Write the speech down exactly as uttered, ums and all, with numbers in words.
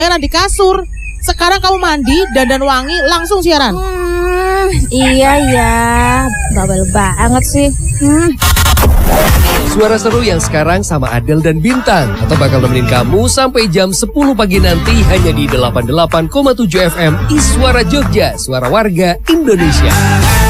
Siaran di kasur. Sekarang kamu mandi, dandan wangi, langsung siaran. Hmm, iya ya, bawel banget sih. Hmm. Suara seru yang sekarang sama Adele dan Bintang atau bakal nemenin kamu sampai jam sepuluh pagi nanti hanya di delapan puluh delapan koma tujuh F M Iswara Jogja, suara warga Indonesia.